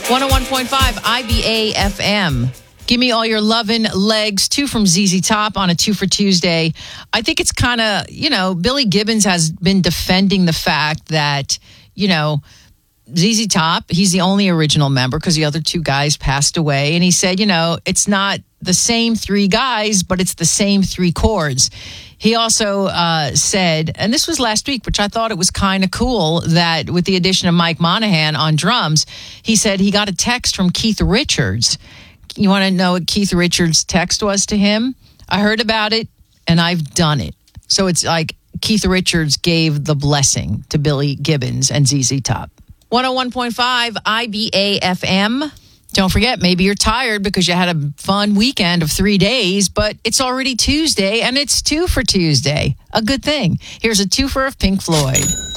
101.5 IBA FM. Give me all your lovin' legs. 2 from ZZ Top on a 2 for Tuesday. I think it's kind of, Billy Gibbons has been defending the fact that, ZZ Top, he's the only original member because the other 2 guys passed away. And he said, it's not the same 3 guys, but it's the same 3 chords. He also said, and this was last week, which I thought it was kind of cool, that with the addition of Mike Monahan on drums, he said he got a text from Keith Richards. You want to know what Keith Richards' text was to him? I heard about it, and I've done it. So it's like Keith Richards gave the blessing to Billy Gibbons and ZZ Top. 101.5 IBA FM. Don't forget, maybe you're tired because you had a fun weekend of 3 days, but it's already Tuesday, and it's 2 for Tuesday. A good thing. Here's a 2 for of Pink Floyd.